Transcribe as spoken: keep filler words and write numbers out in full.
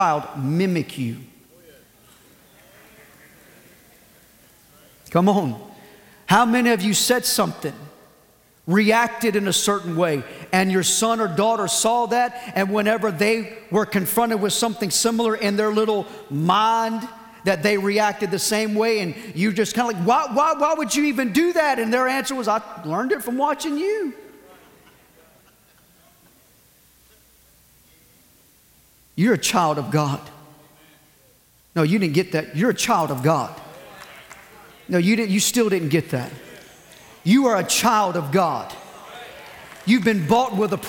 child mimic you. Come on. How many of you said something, reacted in a certain way, and your son or daughter saw that, and whenever they were confronted with something similar in their little mind, that they reacted the same way, and you just kind of like, why, why, why would you even do that? And their answer was, I learned it from watching you. You're a child of God. No, you didn't get that. You're a child of God. No, you didn't. You still didn't get that. You are a child of God. You've been bought with a price.